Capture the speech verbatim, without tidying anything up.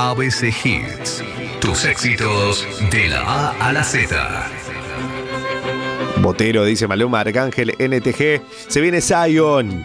A B C Hits. Tus éxitos de la A a la Z. Botero, dice Maluma, Arcángel, N T G. Se viene Zion.